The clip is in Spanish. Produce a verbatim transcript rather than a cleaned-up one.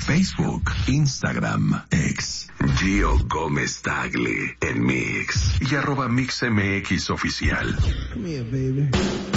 Facebook, Instagram, X. Gio Gómez Tagli en Mix y arroba MixMX oficial. Come here, baby.